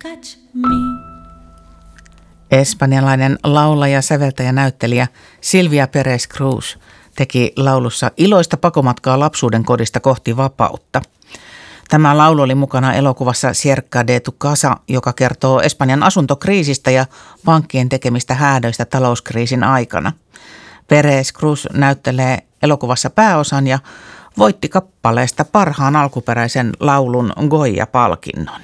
touch me. Espanjalainen laulaja, säveltäjä, näyttelijä Silvia Pérez Cruz teki laulussa iloista pakomatkaa lapsuuden kodista kohti vapautta. Tämä laulu oli mukana elokuvassa Cerca de tu casa, joka kertoo Espanjan asuntokriisistä ja pankkien tekemistä häädöistä talouskriisin aikana. Pérez Cruz näyttelee elokuvassa pääosan ja voitti kappaleesta parhaan alkuperäisen laulun Goya-palkinnon.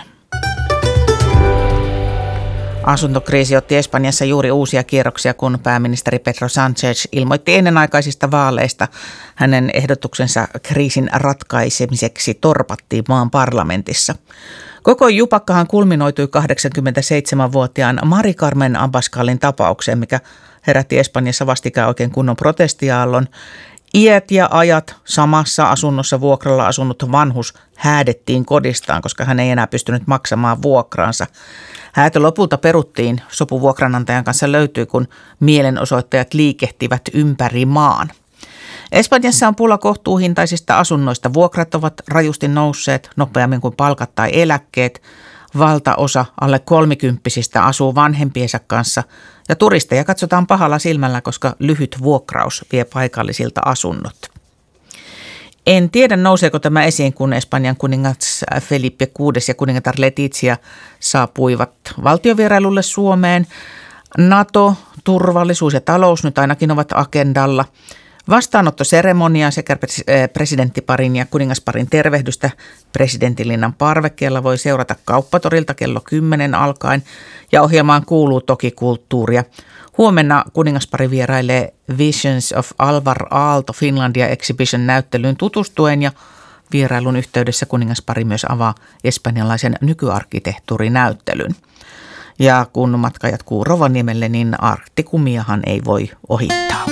Asuntokriisi otti Espanjassa juuri uusia kierroksia, kun pääministeri Pedro Sánchez ilmoitti ennenaikaisista vaaleista. Hänen ehdotuksensa kriisin ratkaisemiseksi torpattiin maan parlamentissa. Koko jupakkahan kulminoitui 87-vuotiaan Mari Carmen Abascalin tapaukseen, mikä herätti Espanjassa vastikään oikein kunnon protestiaallon. Iät ja ajat samassa asunnossa vuokralla asunut vanhus häädettiin kodistaan, koska hän ei enää pystynyt maksamaan vuokraansa. Häätö lopulta peruttiin, sopu vuokranantajan kanssa löytyi, kun mielenosoittajat liikehtivät ympäri maan. Espanjassa on pula kohtuuhintaisista asunnoista. Vuokrat ovat rajusti nousseet nopeammin kuin palkat tai eläkkeet. Valtaosa alle 30-vuotiaista asuu vanhempiensa kanssa ja turisteja katsotaan pahalla silmällä, koska lyhyt vuokraus vie paikallisilta asunnot. En tiedä, nouseeko tämä esiin, kun Espanjan kuningas Felipe VI ja kuningatar Letizia saapuivat valtiovierailulle Suomeen. NATO, turvallisuus ja talous nyt ainakin ovat agendalla. Vastaanottoseremonia sekä presidenttiparin ja kuningasparin tervehdystä presidentinlinnan parvekkeella voi seurata Kauppatorilta kello 10 alkaen ja ohjelmaan kuuluu toki kulttuuria. Huomenna kuningaspari vierailee Visions of Alvar Aalto Finlandia Exhibition -näyttelyyn tutustuen ja vierailun yhteydessä kuningaspari myös avaa espanjalaisen nykyarkkitehtuurinäyttelyn. Ja kun matka jatkuu Rovaniemelle, niin Arktikumiahan ei voi ohittaa.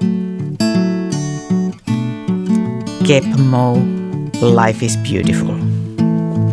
Kep Mo, Life is Beautiful.